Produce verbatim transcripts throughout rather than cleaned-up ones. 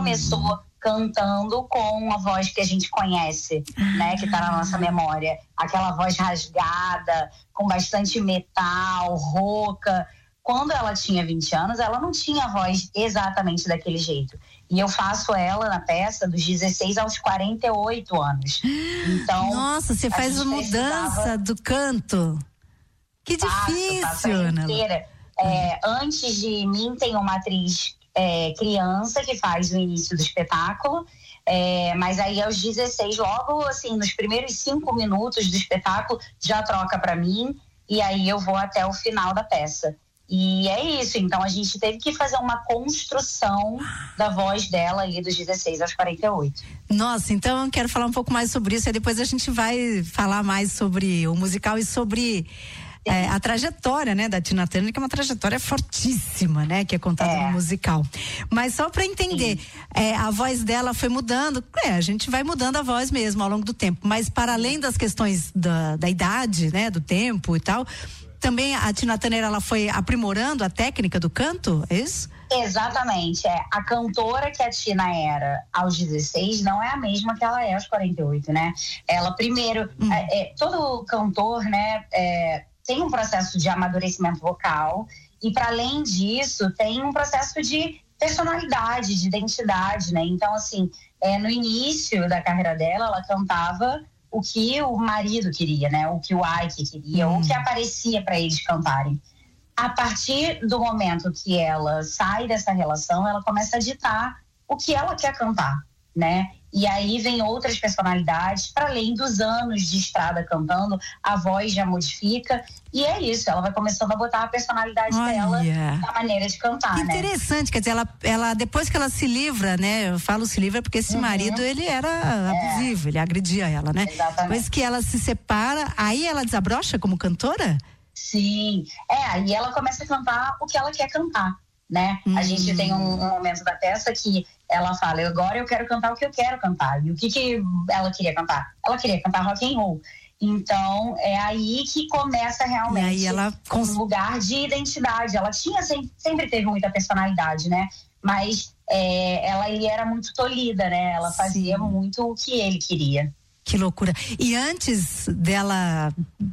começou cantando com a voz que a gente conhece, né? Que tá na nossa memória. Aquela voz rasgada, com bastante metal, rouca. Quando ela tinha vinte anos, ela não tinha a voz exatamente daquele jeito. E eu faço ela na peça dos dezesseis aos quarenta e oito anos. Então, nossa, você faz a mudança do canto. Que difícil, faço, faço inteira. É, antes de mim tem uma atriz é, criança que faz o início do espetáculo, é, mas aí aos dezesseis, logo assim, nos primeiros cinco minutos do espetáculo, já troca para mim e aí eu vou até o final da peça. E é isso, então a gente teve que fazer uma construção da voz dela ali dos dezesseis aos quarenta e oito. Nossa, então eu quero falar um pouco mais sobre isso e depois a gente vai falar mais sobre o musical e sobre é, a trajetória, né, da Tina Turner, que é uma trajetória fortíssima, né, que é contada é. no musical. Mas só para entender, é, a voz dela foi mudando, é, a gente vai mudando a voz mesmo ao longo do tempo, mas para além das questões da, da idade, né, do tempo e tal, também a Tina Turner, ela foi aprimorando a técnica do canto, é isso? Exatamente, é. A cantora que a Tina era aos dezesseis não é a mesma que ela é aos quarenta e oito, né? Ela primeiro, hum. é, é, todo cantor, né, é, tem um processo de amadurecimento vocal e para além disso tem um processo de personalidade, de identidade, né? Então, assim, é, no início da carreira dela, ela cantava o que o marido queria, né? O que o Ike queria, hum. o que aparecia para eles cantarem. A partir do momento que ela sai dessa relação, ela começa a ditar o que ela quer cantar, né? E aí vem outras personalidades, para além dos anos de estrada cantando, a voz já modifica e é isso, ela vai começando a botar a personalidade Olha. dela na maneira de cantar, que né? Interessante, quer dizer, ela, ela, depois que ela se livra, né? Eu falo se livra porque esse uhum. marido, ele era abusivo, é. ele agredia ela, né? Exatamente. Depois que ela se separa, aí ela desabrocha como cantora? Sim, é, aí ela começa a cantar o que ela quer cantar, né? Hum. A gente tem um, um momento da peça que ela fala, agora eu quero cantar o que eu quero cantar. E o que que ela queria cantar? Ela queria cantar rock and roll. Então, é aí que começa realmente e aí ela cons... um lugar de identidade. Ela tinha, sempre, sempre teve muita personalidade, né? Mas é, ela ele era muito tolhida, né? Ela fazia Sim. muito o que ele queria. Que loucura. E antes dela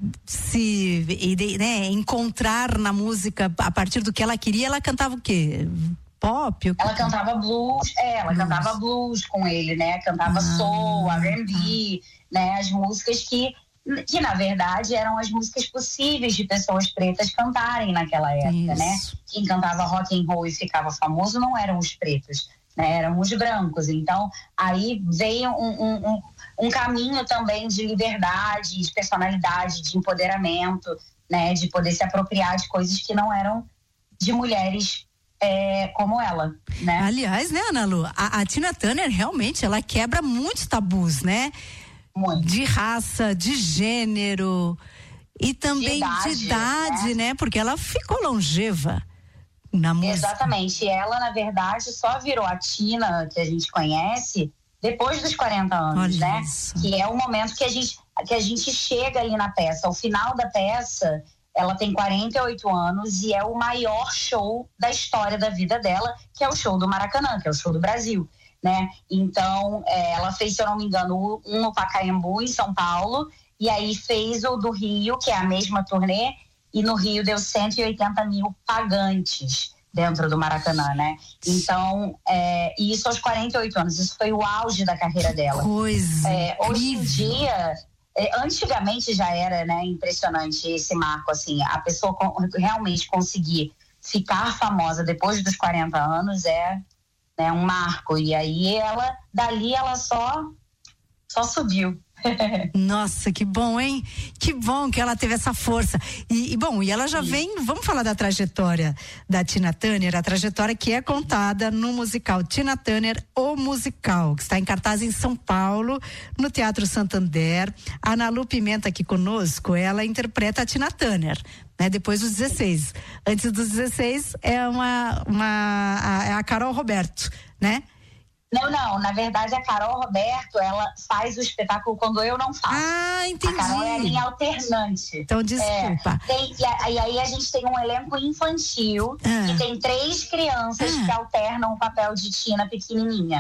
se né, encontrar na música a partir do que ela queria, ela cantava o quê? Pop? O ela cantava blues, é, ela blues. cantava blues com ele, né? Cantava ah, soul, R and B, tá. né? As músicas que, que, na verdade, eram as músicas possíveis de pessoas pretas cantarem naquela época, Isso. né? Quem cantava rock and roll e ficava famoso não eram os pretos, né? Eram os brancos. Então, aí veio um, um, um, um caminho também de liberdade, de personalidade, de empoderamento, né? De poder se apropriar de coisas que não eram de mulheres É, como ela, né? Aliás, né, Ana Lu, a, a Tina Turner realmente, ela quebra muitos tabus, né? Muito. De raça, de gênero e também de idade, de idade né? né? Porque ela ficou longeva na música. Exatamente, ela na verdade só virou a Tina que a gente conhece depois dos quarenta anos, Olha né? Isso. Que é o momento que a gente, que a gente chega ali na peça, ao final da peça. Ela tem quarenta e oito anos e é o maior show da história da vida dela, que é o show do Maracanã, que é o show do Brasil, né? Então, é, ela fez, se eu não me engano, um no Pacaembu, em São Paulo, e aí fez o do Rio, que é a mesma turnê, e no Rio deu cento e oitenta mil pagantes dentro do Maracanã, né? Então, é, e isso aos quarenta e oito anos, isso foi o auge da carreira dela. Coisa é, hoje em dia... Antigamente já era, né, impressionante esse marco, assim, a pessoa realmente conseguir ficar famosa depois dos quarenta anos é, né, um marco, e aí ela, dali ela só, só subiu. Nossa, que bom, hein? Que bom que ela teve essa força. E, e bom, e ela já Sim. vem, vamos falar da trajetória da Tina Turner, a trajetória que é contada no musical Tina Turner, o musical, que está em cartaz em São Paulo, no Teatro Santander. A Ana Lu Pimenta aqui conosco, ela interpreta a Tina Turner, né? Depois dos dezesseis. Antes dos dezesseis é uma, uma a, é a Carol Roberto, né? Não, não, na verdade a Carol Roberto, ela faz o espetáculo quando eu não faço. Ah, entendi. A Carol é a minha alternante. Então, desculpa. É, tem, e, e aí a gente tem um elenco infantil, ah. que tem três crianças ah. que alternam o papel de Tina pequenininha.